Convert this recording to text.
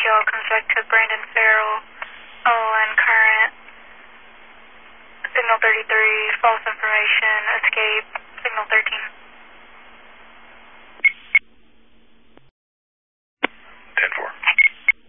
ETL comes back to Brandon Farrell, ON current, signal 33, false information, escape, signal 13.